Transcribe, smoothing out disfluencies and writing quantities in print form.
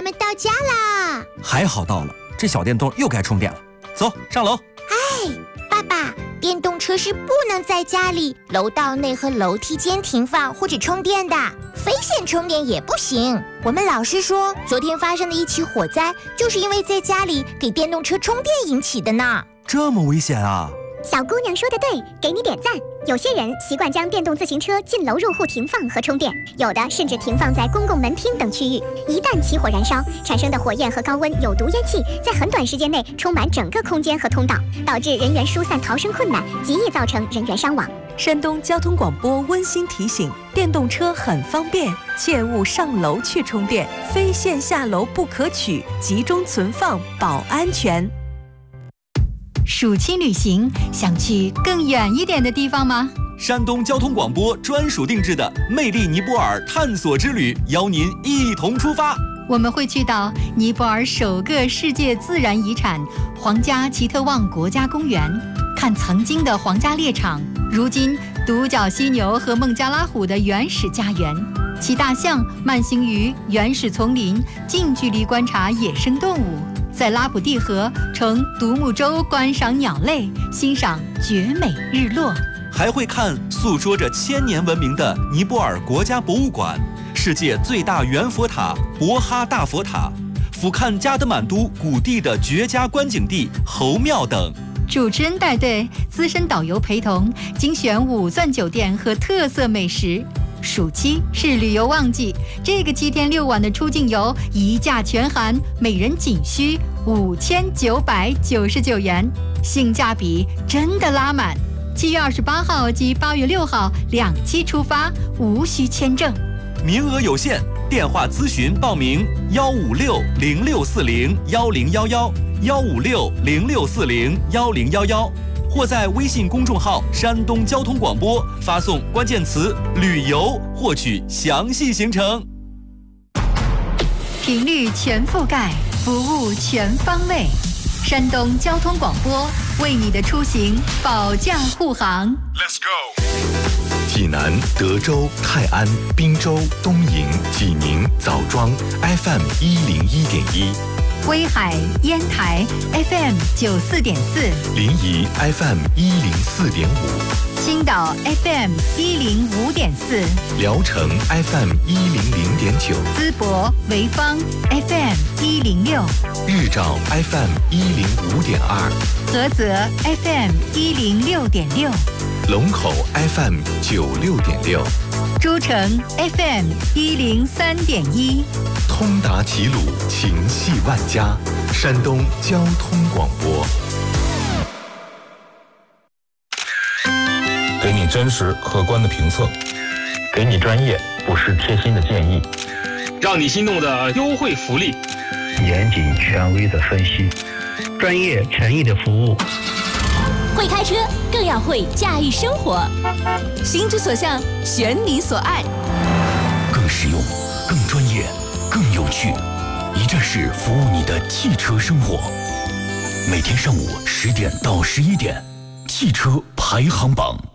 咱们到家啦！ 还好到了，这小电动又该充电了。走，上楼。 哎，爸爸，电动车是不能在家里、楼道内和楼梯间停放或者充电的，非线充电也不行。我们老师说，昨天发生的一起火灾，就是因为在家里给电动车充电引起的呢。 这么危险啊！ 小姑娘说的对，给你点赞。有些人习惯将电动自行车进楼入户停放和充电，有的甚至停放在公共门厅等区域。一旦起火燃烧，产生的火焰和高温有毒烟气在很短时间内充满整个空间和通道，导致人员疏散逃生困难，极易造成人员伤亡。 山东交通广播温馨提醒：电动车很方便，切勿上楼去充电，非线下楼不可取，集中存放保安全。 暑期旅行，想去更远一点的地方吗？ 山东交通广播专属定制的魅力尼泊尔探索之旅，邀您一同出发。 我们会去到尼泊尔首个世界自然遗产皇家奇特旺国家公园，看曾经的皇家猎场，如今独角犀牛和孟加拉虎的原始家园，骑大象慢行于原始丛林，近距离观察野生动物，在拉普蒂河乘独木舟观赏鸟类，欣赏绝美日落。 还会看诉说着1000年文明的尼泊尔国家博物馆，世界最大圆佛塔博哈大佛塔，俯瞰加德满都谷地的绝佳观景地侯庙等。 主持人带队，资深导游陪同，精选5钻酒店和特色美食。暑期是旅游旺季，这个7天6晚的出境游一价全含，每人仅需5999元，性价比真的拉满。7月28号及8月6号2期出发，无需签证， 名额有限，电话咨询报名15606401011，15606401011，或在微信公众号山东交通广播发送关键词旅游获取详细行程。 频率全覆盖，服务全方位，山东交通广播为你的出行保驾护航。 Let's go。 济南、德州、泰安、滨州、东营、济宁、枣庄 FM 101.1， 威海、烟台 FM 94.4， 临沂 FM 104.5， 青岛 FM 105.4， 聊城 FM 100.9， 淄博、潍坊 FM 106， 日照 FM 105.2， 菏泽 FM 106.6， 龙口 FM 96.6， 诸城 FM 103.1， 通达齐鲁，情系万家，山东交通广播。 给你真实客观的评测， 给你专业不失贴心的建议， 让你心动的优惠福利， 严谨权威的分析，专业诚意的服务。 会开车更要会驾驭生活，心之所向，选你所爱， 更实用，更专业，更有趣，一站式服务你的汽车生活。每天上午10点到11点，汽车排行榜。